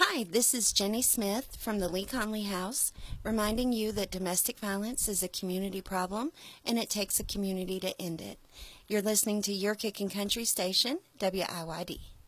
Hi, this is Jenny Smith from the Lee Conley House, reminding you that domestic violence is a community problem and it takes a community to end it. You're listening to Your Kickin' Country Station, WIYD.